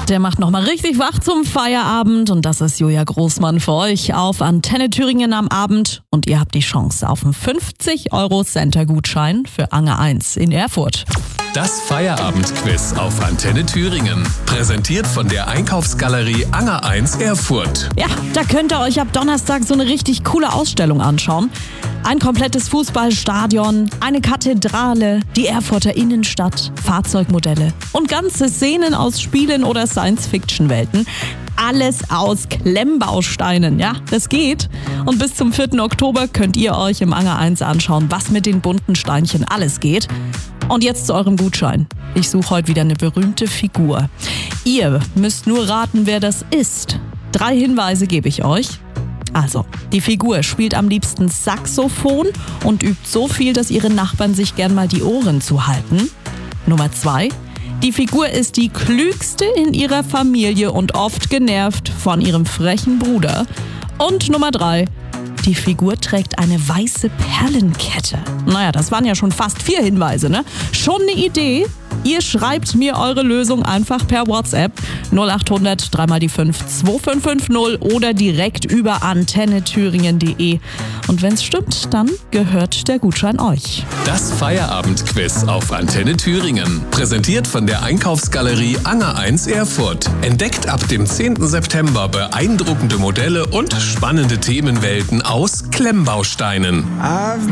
der macht nochmal richtig wach zum Feierabend und das ist Julia Großmann für euch auf Antenne Thüringen am Abend und ihr habt die Chance auf einen 50€ Center-Gutschein für Anger 1 in Erfurt. Das Feierabendquiz auf Antenne Thüringen. Präsentiert von der Einkaufsgalerie Anger 1 Erfurt. Ja, da könnt ihr euch ab Donnerstag so eine richtig coole Ausstellung anschauen. Ein komplettes Fußballstadion, eine Kathedrale, die Erfurter Innenstadt, Fahrzeugmodelle und ganze Szenen aus Spielen oder Science-Fiction-Welten. Alles aus Klemmbausteinen, ja, das geht. Und bis zum 4. Oktober könnt ihr euch im Anger 1 anschauen, was mit den bunten Steinchen alles geht. Und jetzt zu eurem Gutschein. Ich suche heute wieder eine berühmte Figur. Ihr müsst nur raten, wer das ist. 3 Hinweise gebe ich euch. Also, die Figur spielt am liebsten Saxophon und übt so viel, dass ihre Nachbarn sich gern mal die Ohren zuhalten. Nummer 2. Die Figur ist die klügste in ihrer Familie und oft genervt von ihrem frechen Bruder. Und Nummer 3. Die Figur trägt eine weiße Perlenkette. Naja, das waren ja schon fast 4 Hinweise, ne? Schon eine Idee? Ihr schreibt mir eure Lösung einfach per WhatsApp 0800 3 die 5 2550 oder direkt über antennethüringen.de. Und wenn es stimmt, dann gehört der Gutschein euch. Das Feierabendquiz auf Antenne Thüringen. Präsentiert von der Einkaufsgalerie Anger 1 Erfurt. Entdeckt ab dem 10. September beeindruckende Modelle und spannende Themenwelten aus Klemmbausteinen.